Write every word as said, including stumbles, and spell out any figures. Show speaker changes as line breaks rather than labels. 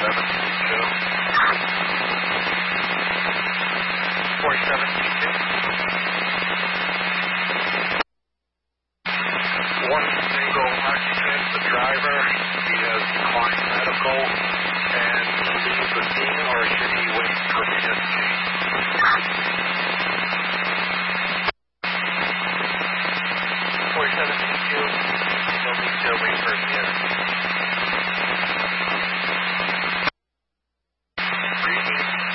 forty-seven T two. forty-seven T two. One single occupant, the driver. He has declined medical. And leave the scene, or should he wait for P S G? forty-seven T two. He'll need to wait for P S G.